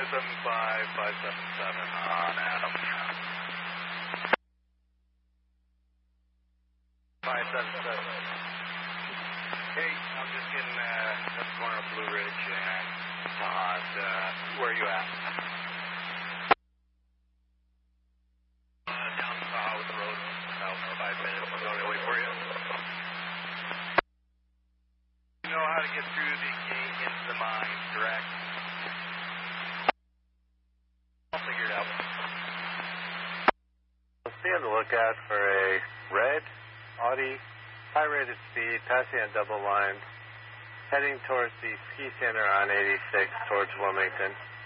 on Adam. 577. Hey, I'm just getting at the corner of Blue Ridge and Todd. Where are you at? Down south road, about 5 minutes. I'm going to wait for you. You know how to get through the gate into the mine, correct? I'll figure it out. Let's be on the lookout for a red Audi, high rated speed, passing on double lines, heading towards the ski center on 86 towards Wilmington.